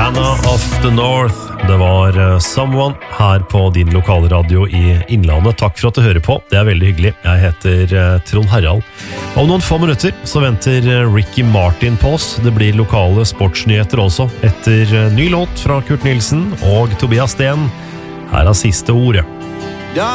Anna of the North. Det var Someone her på din lokalradio i Innlandet. Takk for at du hører på. Det er veldig hyggelig. Jeg heter Trond Harald. Om noen få minutter så venter Ricky Martin på oss. Det blir lokale sportsnyheter også. Etter ny låt fra Kurt Nilsen og Tobias Sten. Her er siste ordet.